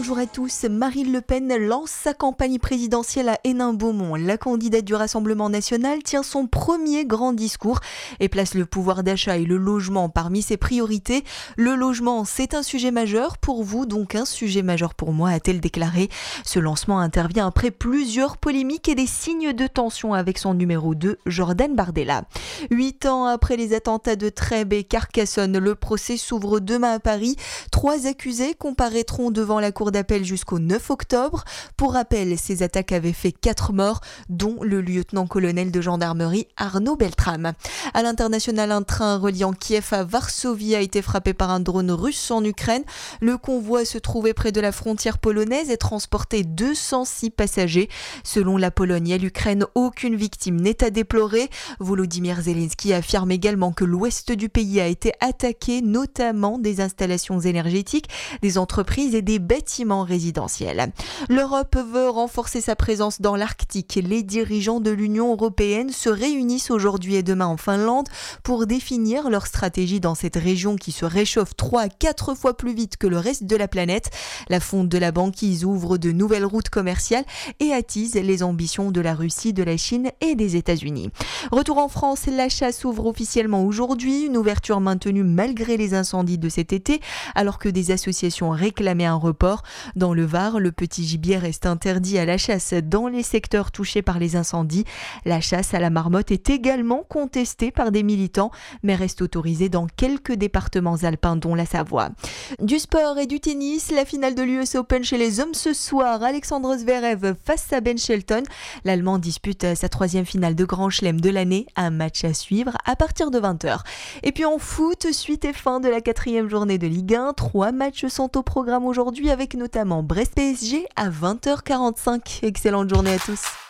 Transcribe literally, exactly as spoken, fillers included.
bonjour à tous. Marine Le Pen lance sa campagne présidentielle à Hénin-Beaumont. La candidate du Rassemblement national tient son premier grand discours et place le pouvoir d'achat et le logement parmi ses priorités. Le logement, c'est un sujet majeur pour vous, donc un sujet majeur pour moi, a-t-elle déclaré. Ce lancement intervient après plusieurs polémiques et des signes de tension avec son numéro deux, Jordan Bardella. Huit ans après les attentats de Trèbes et Carcassonne, le procès s'ouvre demain à Paris. Trois accusés comparaîtront devant la cour d'appel jusqu'au neuf octobre. Pour rappel, ces attaques avaient fait quatre morts, dont le lieutenant-colonel de gendarmerie Arnaud Beltrame. À l'international, un train reliant Kiev à Varsovie a été frappé par un drone russe en Ukraine. Le convoi se trouvait près de la frontière polonaise et transportait deux cent six passagers. Selon la Pologne et l'Ukraine, aucune victime n'est à déplorer. Volodymyr Zelensky affirme également que l'ouest du pays a été attaqué, notamment des installations énergétiques, des entreprises et des bâtiments résidentiels. L'Europe veut renforcer sa présence dans l'Arctique. Les dirigeants de l'Union européenne se réunissent aujourd'hui et demain en Finlande pour définir leur stratégie dans cette région qui se réchauffe trois à quatre fois plus vite que le reste de la planète. La fonte de la banquise ouvre de nouvelles routes commerciales et attise les ambitions de la Russie, de la Chine et des États-Unis. Retour en France, la chasse ouvre officiellement aujourd'hui, une ouverture maintenue malgré les incendies de cet été, alors que des associations réclamaient un report. Dans le Var, le petit gibier reste interdit à la chasse dans les secteurs touchés par les incendies. La chasse à la marmotte est également contestée par des militants, mais reste autorisée dans quelques départements alpins, dont la Savoie. Du sport et du tennis, la finale de l'U S Open chez les hommes ce soir. Alexandre Zverev face à Ben Shelton. L'Allemand dispute sa troisième finale de Grand Chelem de l'année. Un match à suivre à partir de vingt heures. Et puis en foot, suite et fin de la quatrième journée de Ligue un. Trois matchs sont au programme aujourd'hui avec notamment Brest-P S G à vingt heures quarante-cinq. Excellente journée à tous.